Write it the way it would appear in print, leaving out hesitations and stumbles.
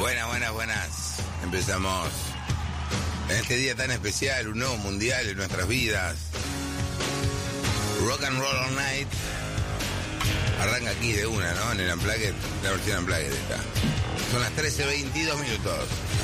Buenas. Empezamos en este día tan especial, un nuevo mundial en nuestras vidas. Rock and Roll All Night. Arranca aquí de una, ¿no? En el Unplugged, la versión Unplugged está. Son las 13:22.